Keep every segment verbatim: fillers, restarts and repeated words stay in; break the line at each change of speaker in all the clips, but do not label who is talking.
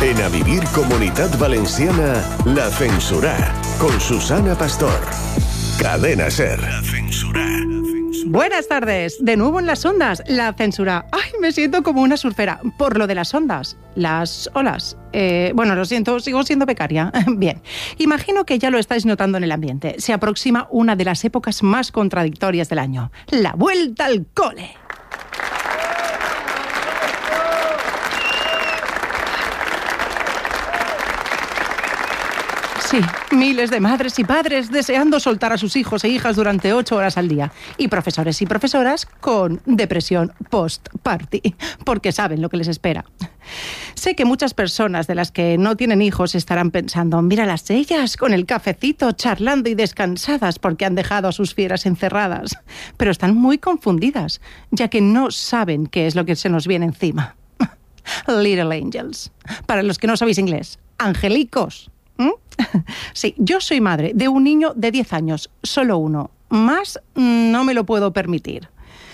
En A Vivir Comunitat Valenciana, La Censurá, con Susana Pastor. Cadena SER. La Censurá.
Buenas tardes, de nuevo en las ondas, La Censurá. Ay, me siento como una surfera, por lo de las ondas, las olas. Eh, bueno, lo siento, sigo siendo becaria. Bien, imagino que ya lo estáis notando en el ambiente. Se aproxima una de las épocas más contradictorias del año, la vuelta al cole. Sí, miles de madres y padres deseando soltar a sus hijos e hijas durante ocho horas al día. Y profesores y profesoras con depresión post-party, porque saben lo que les espera. Sé que muchas personas de las que no tienen hijos estarán pensando, míralas ellas con el cafecito, charlando y descansadas porque han dejado a sus fieras encerradas. Pero están muy confundidas, ya que no saben qué es lo que se nos viene encima. Little angels. Para los que no sabéis inglés, angelicos. ¿Mm? Sí, yo soy madre de un niño de diez años, solo uno. Más no me lo puedo permitir.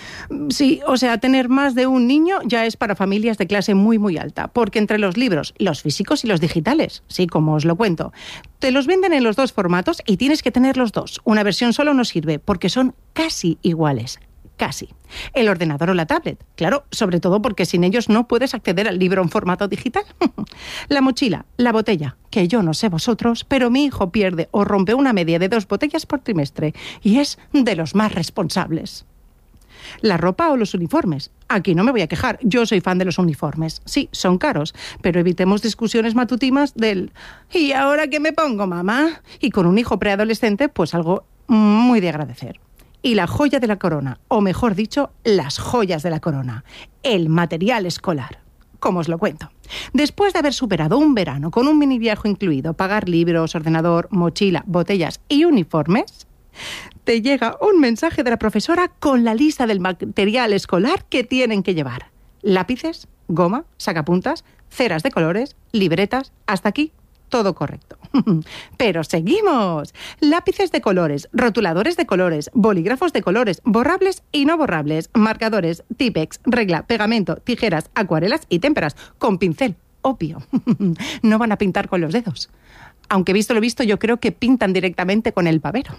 Sí, o sea, tener más de un niño ya es para familias de clase muy, muy alta, porque entre los libros, los físicos y los digitales, sí, como os lo cuento, te los venden en los dos formatos y tienes que tener los dos. Una versión solo no sirve, porque son casi iguales. Casi. El ordenador o la tablet, claro, sobre todo porque sin ellos no puedes acceder al libro en formato digital. La mochila, la botella, que yo no sé vosotros, pero mi hijo pierde o rompe una media de dos botellas por trimestre y es de los más responsables. La ropa o los uniformes. Aquí no me voy a quejar, yo soy fan de los uniformes. Sí, son caros, pero evitemos discusiones matutinas del ¿y ahora qué me pongo, mamá? Y con un hijo preadolescente, pues algo muy de agradecer. Y la joya de la corona, o mejor dicho, las joyas de la corona, el material escolar. Como os lo cuento. Después de haber superado un verano con un mini viaje incluido, pagar libros, ordenador, mochila, botellas y uniformes, te llega un mensaje de la profesora con la lista del material escolar que tienen que llevar. Lápices, goma, sacapuntas, ceras de colores, libretas, hasta aquí todo correcto. Pero seguimos. Lápices de colores, rotuladores de colores, bolígrafos de colores, borrables y no borrables, marcadores, típex, regla, pegamento, tijeras, acuarelas y témperas, con pincel, obvio. No van a pintar con los dedos. Aunque visto lo visto, yo creo que pintan directamente con el pavero.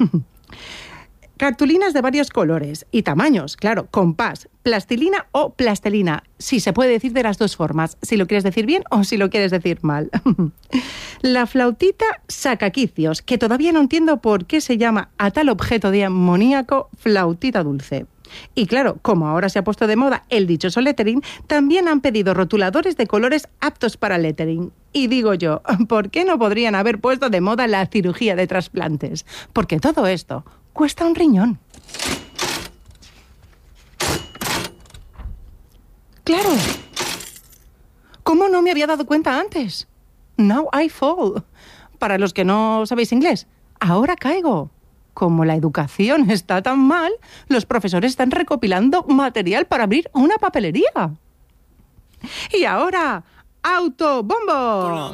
Cartulinas de varios colores y tamaños, claro, compás, plastilina o plastelina. Sí, se puede decir de las dos formas, si lo quieres decir bien o si lo quieres decir mal. La flautita sacaquicios, que todavía no entiendo por qué se llama a tal objeto de amoníaco flautita dulce. Y claro, como ahora se ha puesto de moda el dichoso lettering, también han pedido rotuladores de colores aptos para lettering. Y digo yo, ¿por qué no podrían haber puesto de moda la cirugía de trasplantes? Porque todo esto cuesta un riñón. ¡Claro! ¿Cómo no me había dado cuenta antes? Now I fall. Para los que no sabéis inglés, ahora caigo. Como la educación está tan mal, los profesores están recopilando material para abrir una papelería. Y ahora, ¡autobombo!